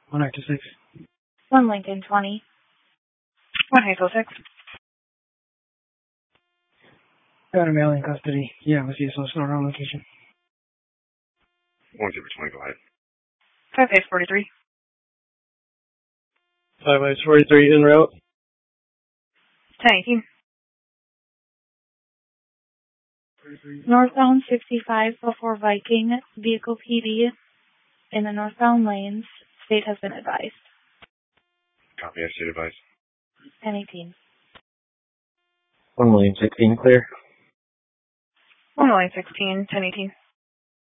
1 active 6. 1 Lincoln 20. 1 Hazel 6. Got a male in custody. Yeah, we see a social around location. 1 Zebra 20, go ahead. 5 Base 43. 5 Ice 43 en route. 1018. Northbound 65 before Viking, vehicle PD in the northbound lanes. State has been advised. Copy, I state advised. 1018. 1 lane 16 clear. 1 lane 16, 1018.